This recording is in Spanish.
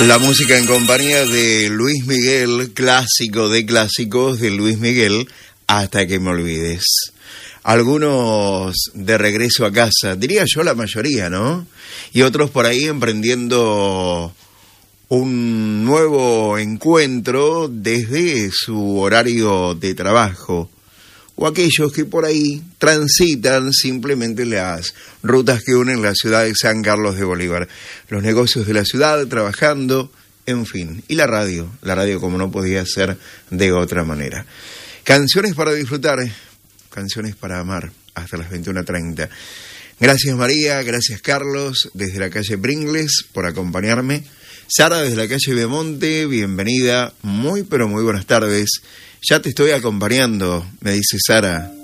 La música en compañía de Luis Miguel, clásico de clásicos de Luis Miguel, Hasta que me olvides. Algunos de regreso a casa, diría yo la mayoría, ¿no? Y otros por ahí emprendiendo un nuevo encuentro desde su horario de trabajo. O aquellos que por ahí transitan simplemente las rutas que unen la ciudad de San Carlos de Bolívar. Los negocios de la ciudad, trabajando, en fin. Y la radio como no podía ser de otra manera. Canciones para disfrutar, canciones para amar, hasta las 21:30. Gracias María, gracias Carlos, desde la calle Pringles por acompañarme. Sara desde la calle Bemonte, bienvenida, muy pero muy buenas tardes. Ya te estoy acompañando, me dice Sara.